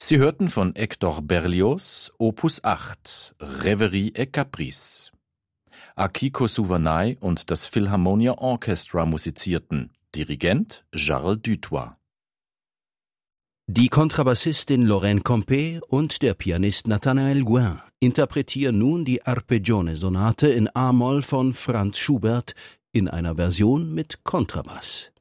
Sie hörten von Hector Berlioz Opus 8 Reverie et Caprice. Akiko Suvanay und das Philharmonia Orchestra musizierten, Dirigent Charles Dutoit. Die Kontrabassistin Lorraine Compé und der Pianist Nathanael Gouin interpretieren nun die Arpeggione-Sonate in A-Moll von Franz Schubert in einer Version mit Kontrabass.